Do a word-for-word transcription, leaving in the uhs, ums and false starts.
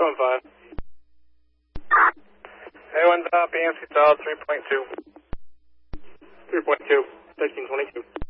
seven five. A one top, Ansky solid three point two. three point two, sixteen twenty-two.